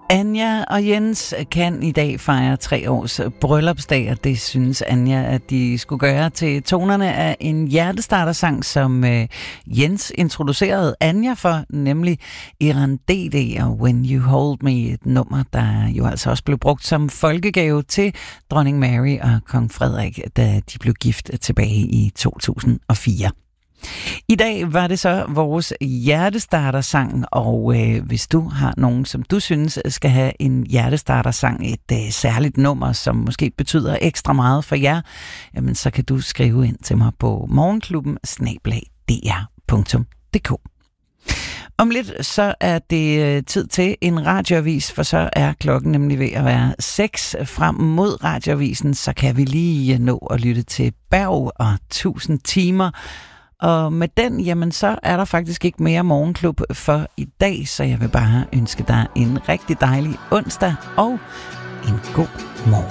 Anja og Jens kan i dag fejre 3 års bryllupsdag, og det synes Anja, at de skulle gøre til tonerne af en hjertestartersang, som Jens introducerede Anja for, nemlig Irandede og When You Hold Me, et nummer, der jo altså også blev brugt som folkegave til dronning Mary og kong Frederik, da de blev gift tilbage i 2004. I dag var det så vores hjertestartersang, og hvis du har nogen, som du synes skal have en hjertestartersang, et særligt nummer, som måske betyder ekstra meget for jer, jamen så kan du skrive ind til mig på morgenklubben@dr.dk. Om lidt så er det tid til en radioavis, for så er klokken nemlig ved at være 6. Frem mod radioavisen, så kan vi lige nå at lytte til Berg og 1000 timer. Og med den, jamen så er der faktisk ikke mere morgenklub for i dag, så jeg vil bare ønske dig en rigtig dejlig onsdag og en god morgen.